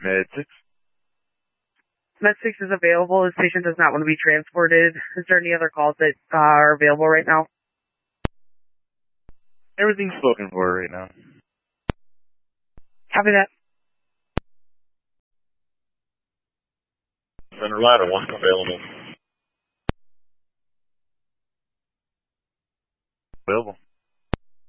Med 6. Med 6 is available. This patient does not want to be transported. Is there any other calls that are available right now? Everything's spoken for right now. Copy that. Center ladder 1 available. Available.